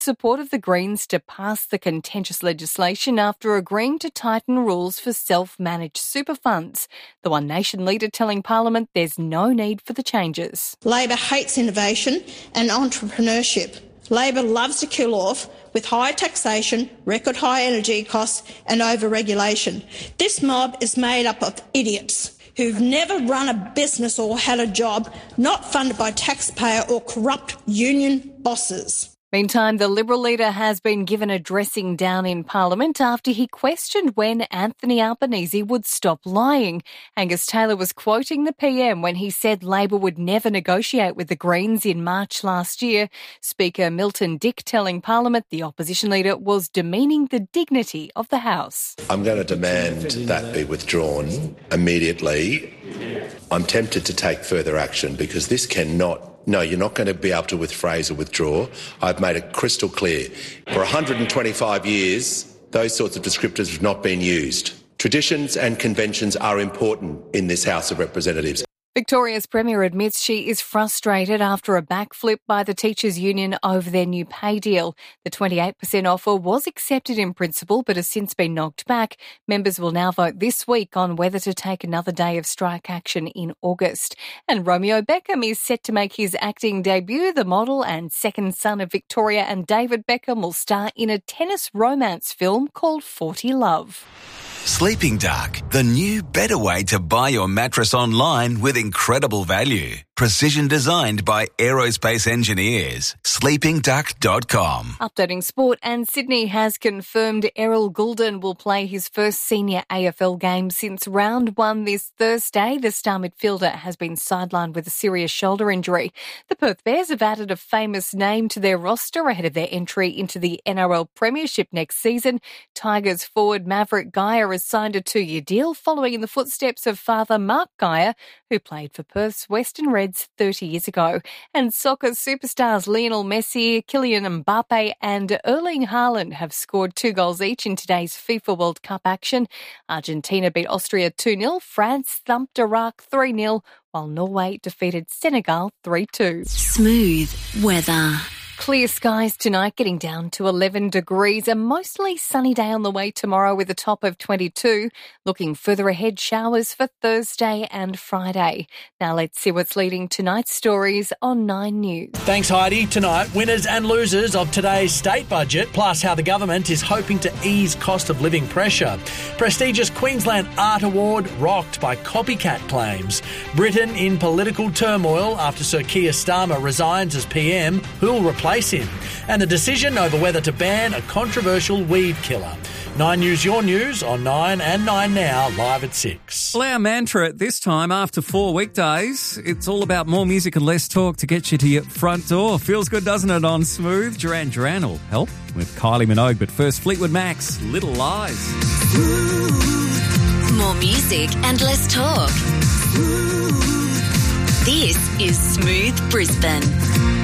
support of the Greens to pass the contentious legislation after agreeing to tighten rules for self-managed super funds. The One Nation leader telling Parliament there's no need for the changes. Labor hates innovation and entrepreneurship. Labor loves to kill off with high taxation, record high energy costs and over-regulation. This mob is made up of idiots who've never run a business or had a job, not funded by taxpayer or corrupt union bosses. Meantime, the Liberal leader has been given a dressing down in Parliament after he questioned when Anthony Albanese would stop lying. Angus Taylor was quoting the PM when he said Labor would never negotiate with the Greens in March last year. Speaker Milton Dick telling Parliament the opposition leader was demeaning the dignity of the House. I'm going to demand that be withdrawn immediately. I'm tempted to take further action because this cannot... No, you're not going to be able to phrase or withdraw. I've made it crystal clear. For 125 years, those sorts of descriptors have not been used. Traditions and conventions are important in this House of Representatives. Victoria's Premier admits she is frustrated after a backflip by the teachers' union over their new pay deal. The 28% offer was accepted in principle but has since been knocked back. Members will now vote this week on whether to take another day of strike action in August. And Romeo Beckham is set to make his acting debut. The model and second son of Victoria and David Beckham will star in a tennis romance film called 40 Love. Sleeping Dark, the new better way to buy your mattress online with incredible value. Precision designed by aerospace engineers. sleepingduck.com. Updating sport, and Sydney has confirmed Errol Goulden will play his first senior AFL game since round one this Thursday. The star midfielder has been sidelined with a serious shoulder injury. The Perth Bears have added a famous name to their roster ahead of their entry into the NRL Premiership next season. Tigers forward Maverick Geyer has signed a 2-year deal following in the footsteps of father Mark Geyer, who played for Perth's Western Reds 30 years ago. And soccer superstars Lionel Messi, Kylian Mbappe and Erling Haaland have scored 2 goals each in today's FIFA World Cup action. Argentina beat Austria 2-0, France thumped Iraq 3-0, while Norway defeated Senegal 3-2. Smooth weather. Clear skies tonight, getting down to 11 degrees. A mostly sunny day on the way tomorrow with a top of 22. Looking further ahead, showers for Thursday and Friday. Now let's see what's leading tonight's stories on 9 News. Thanks, Heidi. Tonight, winners and losers of today's state budget, plus how the government is hoping to ease cost of living pressure. Prestigious Queensland Art Award rocked by copycat claims. Britain in political turmoil after Sir Keir Starmer resigns as PM. Who'll replace him, and the decision over whether to ban a controversial weed killer. 9 News, your news on 9 and 9 Now, live at 6. Well, our mantra at this time, after 4 weekdays, it's all about more music and less talk to get you to your front door. Feels good, doesn't it, on Smooth? Duran Duran will help with Kylie Minogue, but first Fleetwood Mac's Little Lies. More music and less talk. This is Smooth Brisbane.